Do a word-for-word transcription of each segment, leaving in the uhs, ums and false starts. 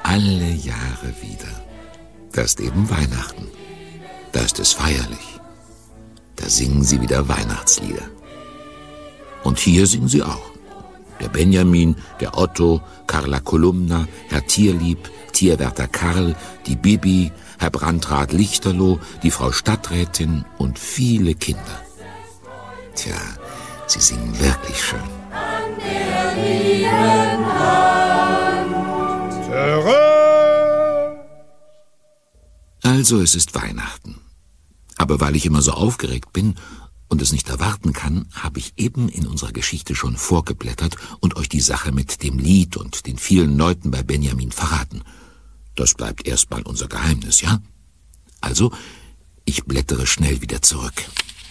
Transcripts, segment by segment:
alle Jahre wieder. Da ist eben Weihnachten. Da ist es feierlich. Da singen sie wieder Weihnachtslieder. Und hier singen sie auch. Der Benjamin, der Otto, Carla Kolumna, Herr Tierlieb, Tierwärter Karl, die Bibi, Herr Brandrat Lichterloh, die Frau Stadträtin und viele Kinder. Tja, sie singen wirklich schön. An der lieben Hand. Terrain! Also, es ist Weihnachten. Aber weil ich immer so aufgeregt bin und es nicht erwarten kann, habe ich eben in unserer Geschichte schon vorgeblättert und euch die Sache mit dem Lied und den vielen Leuten bei Benjamin verraten. Das bleibt erstmal unser Geheimnis, ja? Also, ich blättere schnell wieder zurück.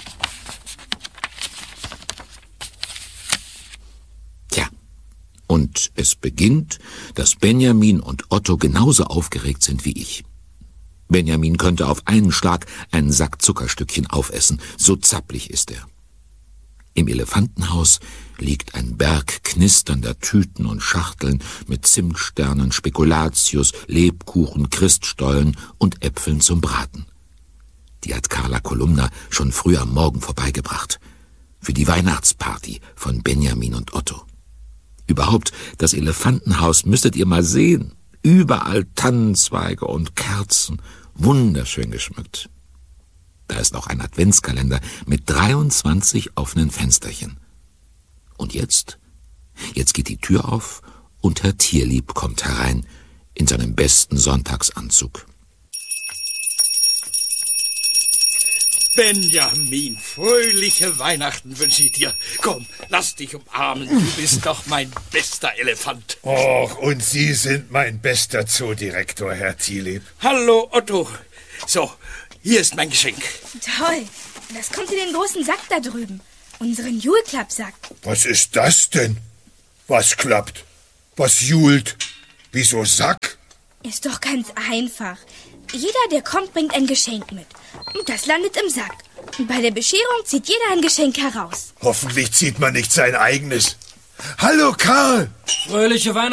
Tja, und es beginnt, dass Benjamin und Otto genauso aufgeregt sind wie ich. Benjamin könnte auf einen Schlag einen Sack Zuckerstückchen aufessen, so zappelig ist er. Im Elefantenhaus liegt ein Berg knisternder Tüten und Schachteln mit Zimtsternen, Spekulatius, Lebkuchen, Christstollen und Äpfeln zum Braten. Die hat Carla Kolumna schon früh am Morgen vorbeigebracht. Für die Weihnachtsparty von Benjamin und Otto. Überhaupt, das Elefantenhaus müsstet ihr mal sehen. Überall Tannenzweige und Kerzen, wunderschön geschmückt. Da ist auch ein Adventskalender mit dreiundzwanzig offenen Fensterchen. Und jetzt? Jetzt geht die Tür auf und Herr Tierlieb kommt herein in seinem besten Sonntagsanzug. Benjamin, fröhliche Weihnachten wünsche ich dir. Komm, lass dich umarmen, du bist doch mein bester Elefant. Och, und Sie sind mein bester Zoodirektor, Herr Tierlieb. Hallo, Otto. So, hier ist mein Geschenk. Toll, das kommt in den großen Sack da drüben. Unseren Julklappsack. Was ist das denn? Was klappt? Was jult? Wieso Sack? Ist doch ganz einfach. Jeder, der kommt, bringt ein Geschenk mit. Und das landet im Sack. Und bei der Bescherung zieht jeder ein Geschenk heraus. Hoffentlich zieht man nicht sein eigenes. Hallo, Karl! Fröhliche Weihnachten!